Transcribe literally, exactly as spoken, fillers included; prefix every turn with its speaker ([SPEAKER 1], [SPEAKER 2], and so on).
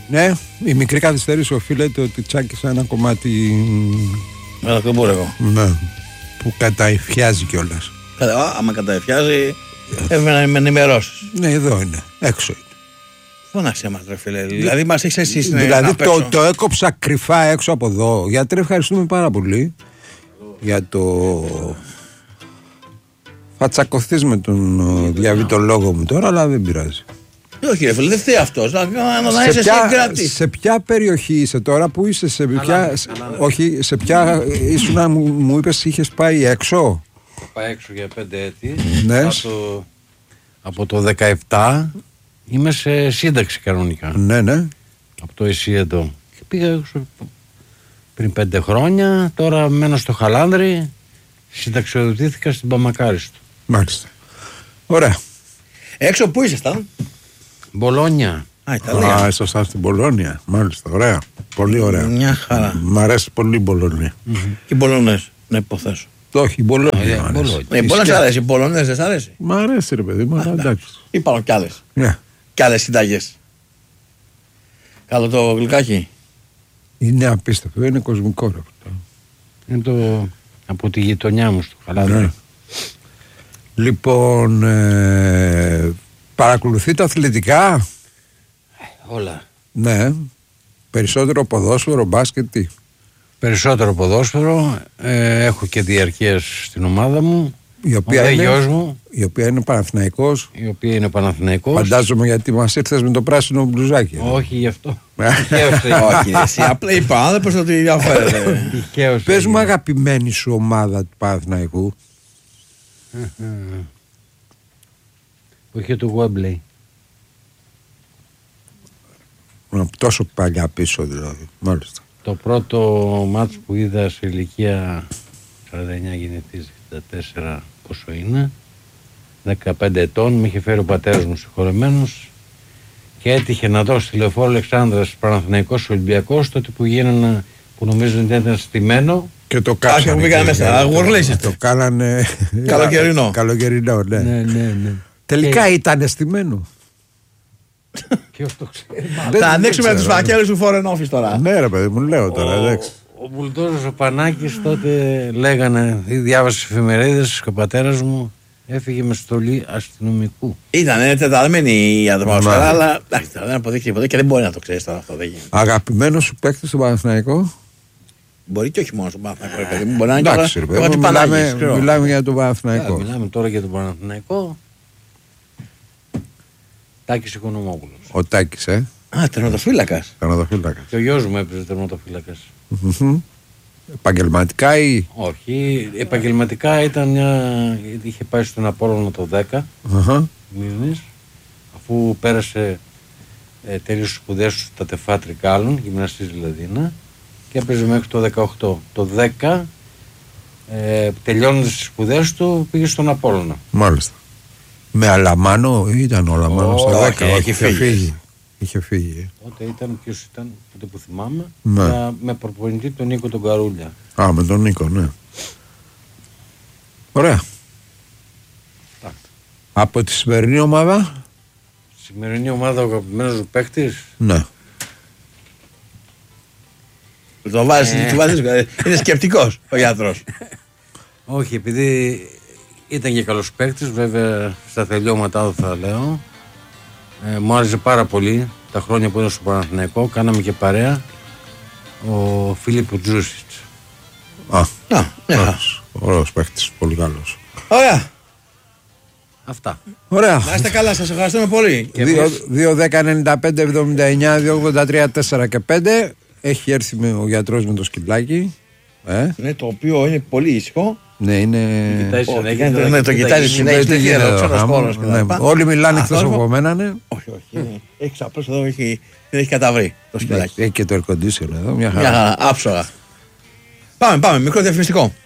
[SPEAKER 1] Ναι, η μικρή καθυστέρηση οφείλεται ότι τσάκισα ένα κομμάτι.
[SPEAKER 2] Με το κομπόρεγο.
[SPEAKER 1] Ναι, που καταεφιάζει κιόλας.
[SPEAKER 2] Κατα... Άμα καταεφιάζει, έπρεπε να με ενημερώσεις.
[SPEAKER 1] Ναι, εδώ είναι, έξω είναι.
[SPEAKER 2] Φώναξε μας ρε φίλε, δηλαδή μας έχεις εσύ στην
[SPEAKER 1] Δηλαδή το, το έκοψα κρυφά έξω από εδώ. Γιατρέ, ευχαριστούμε πάρα πολύ για το... Θα τσακωθείς με τον διαβητολόγο μου τώρα, αλλά δεν πειράζει.
[SPEAKER 2] Όχι ρε φίλε, δεν φταίει αυτός, να, να
[SPEAKER 1] σε
[SPEAKER 2] είσαι
[SPEAKER 1] ποια,
[SPEAKER 2] συγκράτη.
[SPEAKER 1] Σε ποια περιοχή είσαι τώρα, που είσαι, σε ποια... Καλά, καλά, όχι, σε ποια ήσουν, μου, μου είπες είχες πάει έξω.
[SPEAKER 3] Πάει έξω για πέντε έτη.
[SPEAKER 1] Ναι.
[SPEAKER 3] Από, από το δεκαεπτά είμαι σε σύνταξη κανονικά.
[SPEAKER 1] Ναι, ναι.
[SPEAKER 3] Από το ΕΣΥΕΤΟ. Και πήγα έξω πριν πέντε χρόνια, τώρα μένω στο Χαλάνδρι, συνταξιοδοτήθηκα στην Παμακάριστο.
[SPEAKER 1] Μάλιστα. Ωραία.
[SPEAKER 2] Έξω πού ήσασταν?
[SPEAKER 3] Μπολόνια.
[SPEAKER 2] Α, Ιταλία.
[SPEAKER 1] Α, ήσασταν στην Μπολόνια. Μάλιστα, ωραία. Πολύ ωραία.
[SPEAKER 2] Μια χαρά.
[SPEAKER 1] Μ' αρέσει πολύ η Μπολόνια.
[SPEAKER 2] Mm-hmm. Και οι Μπολονές, να υποθέσω.
[SPEAKER 1] Όχι, η Μπολόνια.
[SPEAKER 3] Ε,
[SPEAKER 1] μ' αρέσει.
[SPEAKER 2] Ε, Μπολόνια σ' αρέσει, οι Μπολονές δεν σ' αρέσει?
[SPEAKER 1] Μ' αρέσει ρε παιδί μου, αλλά εντάξει.
[SPEAKER 2] Υπάρχουν κι άλλες.
[SPEAKER 1] Ναι.
[SPEAKER 2] Κι άλλες συνταγές. Καλό το γλυκάκι.
[SPEAKER 1] Είναι απίστευτο, είναι κοσμικό ρε.
[SPEAKER 3] Είναι το από τη γειτονιά μου στο Χαλάνδρι.
[SPEAKER 1] Ναι. Λοιπόν, ε, παρακολουθείτε αθλητικά?
[SPEAKER 3] Όλα.
[SPEAKER 1] Ναι. Περισσότερο ποδόσφαιρο, μπάσκετ, τι?
[SPEAKER 3] Περισσότερο ποδόσφαιρο, ε, έχω και διαρκείας στην ομάδα μου.
[SPEAKER 1] Η οποία, είναι,
[SPEAKER 3] μου,
[SPEAKER 1] η οποία είναι Παναθηναϊκός.
[SPEAKER 3] Η οποία είναι Παναθηναϊκός.
[SPEAKER 1] Φαντάζομαι γιατί μας ήρθες με το πράσινο μπλουζάκι.
[SPEAKER 3] Όχι γι' αυτό.
[SPEAKER 2] Όχι, εσύ απλά είπα, δεν πως ότι διαφέρεται.
[SPEAKER 1] Πες μου αγαπημένη σου ομάδα του Παναθηναϊκού.
[SPEAKER 3] Όχι του Γουέμπλεϊ.
[SPEAKER 1] Τόσο παλιά πίσω δηλαδή. Μάλιστα.
[SPEAKER 3] Το πρώτο μάτς που είδα σε ηλικία σαράντα εννιά γεννηθείς, εξήντα τέσσερα πόσο είναι, δεκαπέντε ετών, με είχε φέρει ο πατέρας μου συγχωρεμένος και έτυχε να δω στη Λεωφόρο Αλεξάνδρας Παναθηναϊκός Ολυμπιακός, τότε που γίνανε, που νομίζω ότι ήταν στημένο.
[SPEAKER 1] Και το κάψανε.
[SPEAKER 2] Άχι που πήγανε μέσα, αγορλήσεις.
[SPEAKER 1] Το κάνανε
[SPEAKER 2] καλοκαιρινό.
[SPEAKER 1] Καλοκαιρινό, ναι.
[SPEAKER 3] Ναι, ναι, ναι.
[SPEAKER 1] Τελικά ήταν αισθημένο.
[SPEAKER 3] Ποιος το ξέρει.
[SPEAKER 2] Θα ανοίξουμε τους φακέλους του Foreign Office τώρα.
[SPEAKER 1] Ναι ρε παιδί μου, λέω τώρα, εντάξει.
[SPEAKER 3] Ο Μπουλντόζος ο Πανάκης τότε λέγανε, διάβασε εφημερίδες και ο πατέρας μου έφυγε με στολή αστυνομικού.
[SPEAKER 2] Ήταν τεταλμένη η ατμόσφαιρα, αλλά εντάξει, δεν αποδείχθηκε ποτέ και δεν μπορεί να το ξέρει τώρα αυτό.
[SPEAKER 1] Αγαπημένο σου παίκτη στο Παναθηναϊκό?
[SPEAKER 2] Μπορεί και όχι μόνο στον Παναθηναϊκό, παιδί μου. Μπορεί να είναι
[SPEAKER 1] εντάξει,
[SPEAKER 2] και
[SPEAKER 1] ρε, μιλάμε, μιλάμε για τον Παναθηναϊκό.
[SPEAKER 3] Μιλάμε τώρα για τον Παναθηναϊκό. Τάκης Οικονομόπουλος.
[SPEAKER 1] Ο Τάκης, ε.
[SPEAKER 2] Α, τερματοφύλακας.
[SPEAKER 1] Τερματοφύλακας.
[SPEAKER 3] Και ο γιος μου έπαιζε τερματοφύλακας.
[SPEAKER 1] Mm-hmm. Επαγγελματικά ή?
[SPEAKER 3] Όχι, επαγγελματικά ήταν μια... είχε πάει στον Απόλλωνα το δέκα,
[SPEAKER 1] uh-huh.
[SPEAKER 3] μήνες, αφού πέρασε ε, τέλειωσε σπουδές του στα Τεφά Τρικάλων, γυμναστής δηλαδή, ναι, και έπαιζε μέχρι το δεκαοκτώ. Το δέκα, ε, τελειώνοντας τις σπουδές του, πήγε στον Απόλλωνα.
[SPEAKER 1] Μάλιστα. Με Αλαμάνο ήταν ο Αλαμάνο στο δέκα,
[SPEAKER 2] όχι,
[SPEAKER 1] είχε φύγει. φύγει. Είχε φύγει.
[SPEAKER 3] Τότε ήταν, ποιος ήταν, τότε που θυμάμαι,
[SPEAKER 1] ναι.
[SPEAKER 3] με, με προπονητή τον Νίκο τον Καρούλια.
[SPEAKER 1] Α, με τον Νίκο, ναι. Ωραία.
[SPEAKER 3] Τά.
[SPEAKER 1] Από τη σημερινή ομάδα.
[SPEAKER 3] Σημερινή ομάδα ο αγαπημένος μου παίκτης.
[SPEAKER 1] Ναι.
[SPEAKER 2] Το βάζεις, ε. βάζεις, είναι σκεπτικός ο γιατρός.
[SPEAKER 3] Όχι, επειδή ήταν και καλός παίκτης, βέβαια στα τελειώματά του θα λέω. Ε, μου άρεσε πάρα πολύ τα χρόνια που ήταν στο Παναθηναϊκό, κάναμε και παρέα, ο Φίλιππο Τζούσιτς.
[SPEAKER 1] Α, Α ωραίος παίκτης, πολύ καλός.
[SPEAKER 2] Ωραία.
[SPEAKER 3] Αυτά.
[SPEAKER 1] Ωραία.
[SPEAKER 2] Να είστε καλά, σας ευχαριστούμε πολύ.
[SPEAKER 1] δύο δέκα ενενήντα πέντε εβδομήντα εννιά δύο ογδόντα τρία τέσσερα και πέντε. Έχει έρθει με ο γιατρός με το σκυλάκι. Ε?
[SPEAKER 2] Ναι, το οποίο είναι πολύ ήσυχο.
[SPEAKER 1] Ναι, είναι.
[SPEAKER 2] Ναι, το κοιτάζει συνέχεια.
[SPEAKER 1] Όλοι μιλάνε εκτός από μένα, ναι.
[SPEAKER 2] Όχι, όχι. Έχει απλώς εδώ, δεν έχει καταβρει το σκυλάκι.
[SPEAKER 1] Έχει και το air conditioner εδώ. Μια
[SPEAKER 2] χαρά. Άψογα. Πάμε, πάμε, μικρό διαφημιστικό.